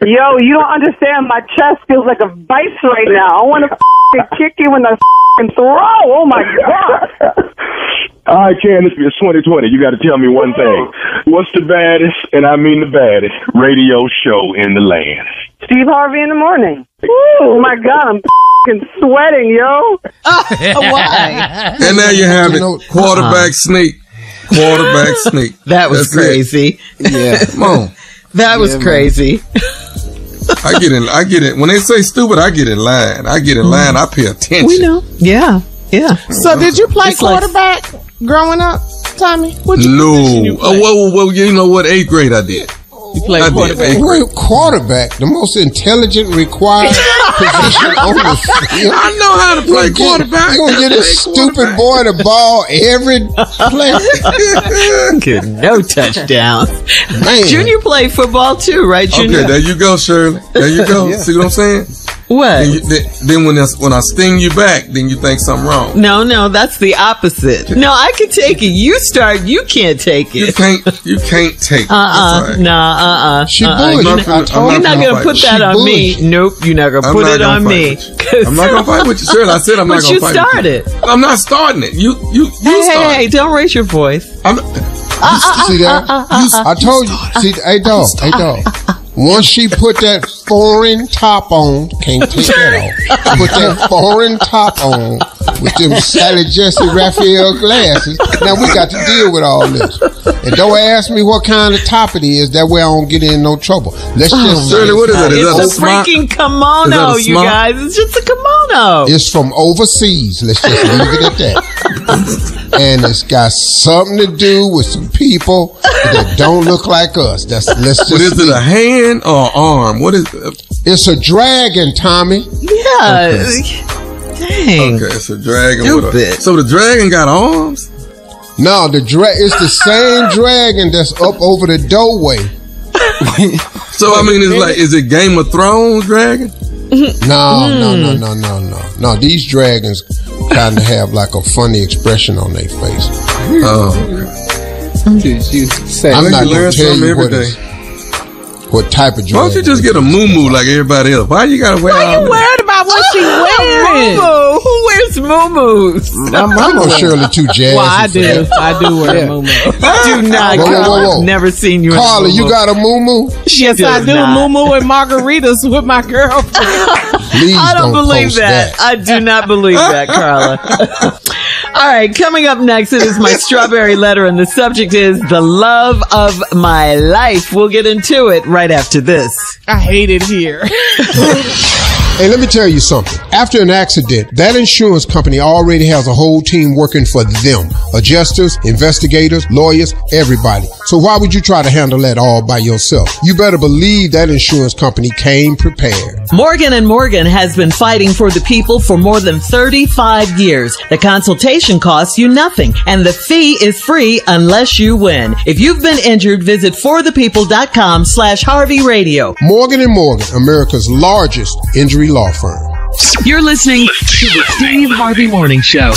Yo, you don't understand. My chest feels like a vice right now. I want to kick you in the throw. Oh, my God. All right, Candace, it's 2020. You got to tell me one thing. What's the baddest, and I mean the baddest, radio show in the land? Steve Harvey in the morning. Oh, my God. I'm sweating, yo. Why? And there you have it. Quarterback sneak. Quarterback sneak. That was That's crazy. Yeah. Come on. That was crazy. I get it. When they say stupid, I get in line. I pay attention. We know. Yeah. So did you play quarterback growing up, Tommy? No. Well, you know what? 8th grade I did. You played quarterback. Quarterback, the most intelligent required position on the field. I know how to play quarterback. You're going to get this stupid boy the ball every play. Good. No touchdowns. Man. Junior played football too, right, Junior? Okay, there you go, Shirley. There you go. Yeah. See what I'm saying? What? Then when I sting you back, then you think something wrong. No, that's the opposite. No, I can take it. You start, you can't take it. You can't take it. She bullshit. You're not going to put that on me. Nope, you're not going to put it on me. I'm not going to fight with you, Shirley. I said I'm not going to fight with you. But you started. I'm not starting it. You started. Hey, don't raise your voice. See that? I told you. See, hey, dog. Once she put that foreign top on, can't take that off. Put that foreign top on with them Sally Jesse Raphael glasses. Now we got to deal with all this. And don't ask me what kind of top it is. That way I don't get in no trouble. Let's just Shirley, what is it? It's a freaking kimono, you guys. It's just a kimono. It's from overseas. Let's just leave it at that. And it's got something to do with some people that don't look like us. What is it, a hand or arm? What is it? It's a dragon, Tommy. Yeah. Okay. Dang. Okay, it's a dragon. So the dragon got arms? No, it's the same dragon that's up over the doorway. So, I mean, is it Game of Thrones dragon? No. These dragons kind of have like a funny expression on their face. Oh. I'm not going to tell you what type of dragon. Why don't you just get a muumuu like everybody else? Why you got to wear Why you worried about what she wearing? Who wears muumuus? I'm on Shirley too, Jazz. Well, I do wear a muumuu. Do not. Whoa. I've never seen you. Carla, you got a muumuu? Yes, I do. Muumuu and margaritas with my girlfriend. Please I don't believe post that. I do not believe that, Carla. All right, coming up next, it is my strawberry letter, and the subject is the love of my life. We'll get into it right after this. I hate it here. Hey, let me tell you something. After an accident, that insurance company already has a whole team working for them. Adjusters, investigators, lawyers, everybody. So why would you try to handle that all by yourself? You better believe that insurance company came prepared. Morgan & Morgan has been fighting for the people for more than 35 years. The consultation costs you nothing, and the fee is free unless you win. If you've been injured, visit forthepeople.com/Harvey Radio. Morgan & Morgan, America's largest injury law firm. You're listening to the Steve Harvey Morning Show.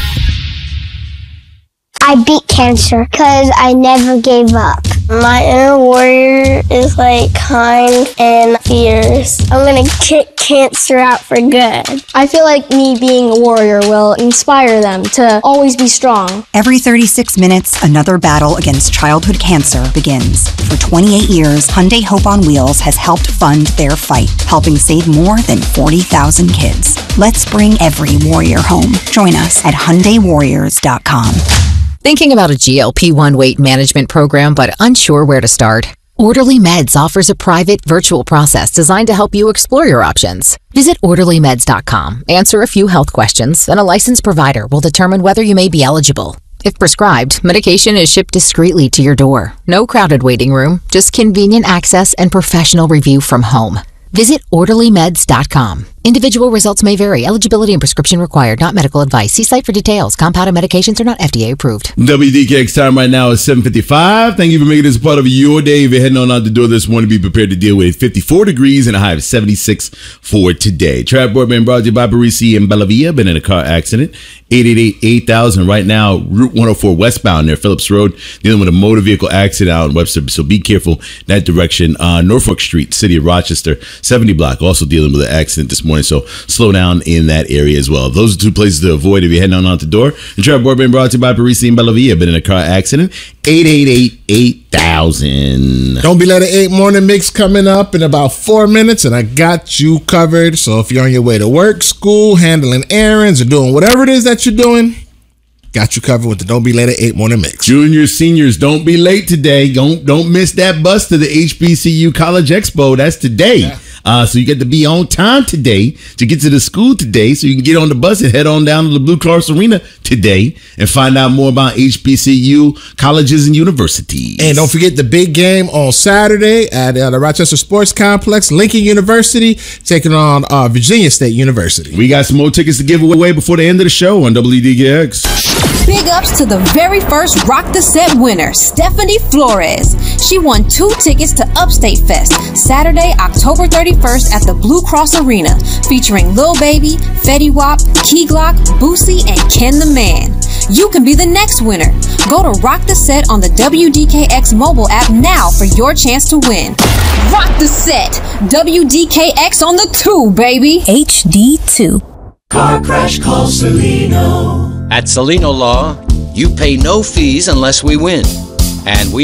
I beat cancer because I never gave up. My inner warrior is like kind and fierce. I'm going to kick cancer out for good. I feel like me being a warrior will inspire them to always be strong. Every 36 minutes, another battle against childhood cancer begins. For 28 years, Hyundai Hope on Wheels has helped fund their fight, helping save more than 40,000 kids. Let's bring every warrior home. Join us at HyundaiWarriors.com. Thinking about a GLP-1 weight management program but unsure where to start? Orderly Meds offers a private virtual process designed to help you explore your options. Visit OrderlyMeds.com, answer a few health questions, and a licensed provider will determine whether you may be eligible. If prescribed, medication is shipped discreetly to your door. No crowded waiting room, just convenient access and professional review from home. Visit OrderlyMeds.com. Individual results may vary. Eligibility and prescription required. Not medical advice. See site for details. Compounded medications are not FDA approved. WDKX time right now is 7:55. Thank you for making this part of your day. If you're heading on out the door this morning, be prepared to deal with 54 degrees and a high of 76 for today. Trap Boardman brought to you by Parisi and Bellavia. Been in a car accident. 888-8000 right now. Route 104 westbound near Phillips Road. Dealing with a motor vehicle accident out in Webster. So be careful in that direction. Norfolk Street, City of Rochester, 70 block. Also dealing with an accident this morning. So slow down in that area as well. Those are two places to avoid if you're heading on out the door. And Trap Boardman brought to you by Parisi and Bellavia. Been in a car accident. 888-8000. Don't Be Late at 8 morning mix coming up in about 4 minutes, and I got you covered. So if you're on your way to work, school, handling errands, or doing whatever it is that you're doing, got you covered with the Don't Be Late at 8 morning mix. Juniors, seniors, don't be late today. Don't miss that bus to the HBCU College Expo. That's today. Yeah. So you get to be on time today to get to the school today, so you can get on the bus and head on down to the Blue Cross Arena today and find out more about HBCU colleges and universities. And don't forget the big game on Saturday at the Rochester Sports Complex. Lincoln University taking on Virginia State University. We got some more tickets to give away before the end of the show on WDKX. Big ups to the very first Rock the Set winner, Stephanie Flores. She won 2 tickets to Upstate Fest, Saturday, October 31st at the Blue Cross Arena, featuring Lil Baby, Fetty Wap, Key Glock, Boosie, and Ken the Man. You can be the next winner. Go to Rock the Set on the WDKX mobile app now for your chance to win. Rock the Set, WDKX on the 2, baby. HD2. Car crash, call Celino. At Celino Law, you pay no fees unless we win. And we